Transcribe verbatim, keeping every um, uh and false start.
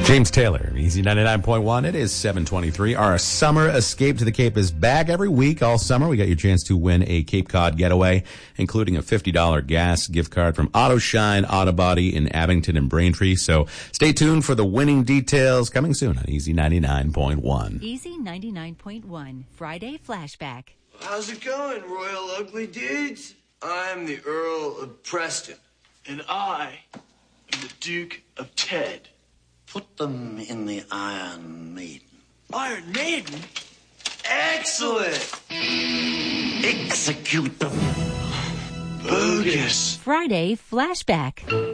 James Taylor, Easy ninety-nine point one. It is seven twenty-three. Our summer escape to the Cape is back every week. All summer, we got your chance to win a Cape Cod getaway, including a fifty dollars gas gift card from Auto Shine Auto Body in Abington and Braintree. So stay tuned for the winning details coming soon on Easy ninety-nine point one. Easy ninety-nine point one, Friday Flashback. How's it going, Royal Ugly Dudes? I'm the Earl of Preston. And I am the Duke of Ted. Put them in the Iron Maiden. Iron Maiden? Excellent! Execute them. Bogus. Friday Flashback.